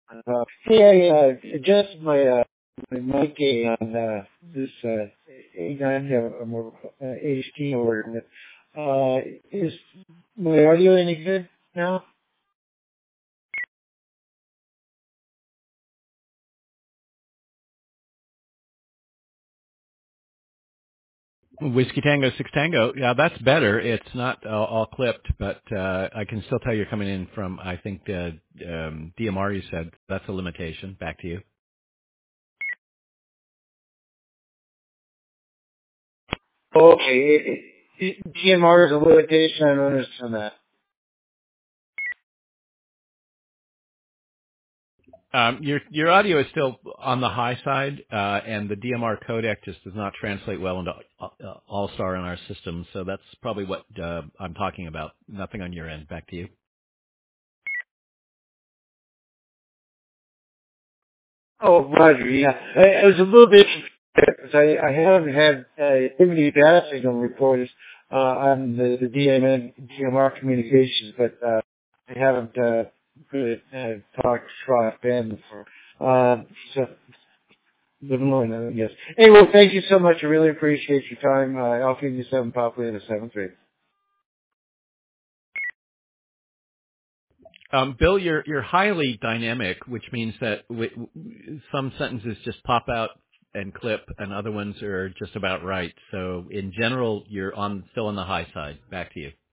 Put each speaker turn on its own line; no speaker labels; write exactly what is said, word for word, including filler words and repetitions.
Uh, hey, I uh, adjusted my uh, my mic gain on uh, this uh, A nine uh, or uh, H D order. Uh, is my audio any good now?
Whiskey Tango Six Tango. Yeah, that's better. It's not all, all clipped, but uh, I can still tell you're coming in from, I think, uh, um, D M R. You said that's a limitation. Back to you.
Okay, D M R is a limitation. I don't understand that.
Um, your your audio is still on the high side, uh, and the D M R codec just does not translate well into uh, All-Star in our system. So that's probably what uh, I'm talking about. Nothing on your end. Back to you.
Oh, Roger, yeah. I, I was a little bit because I, I haven't had uh, too many data signal reports uh, on the, the D M N, D M R communications, but uh, I haven't uh, really uh, talked to Scott Ben before. Uh, so, little more than that, yes. Anyway, thank you so much. I really appreciate your time. Uh, I'll give you seven Papa in a seven three.
Um, Bill, you're you're highly dynamic, which means that w- w- some sentences just pop out and clip, and other ones are just about right. So in general, you're on still on the high side. Back to you.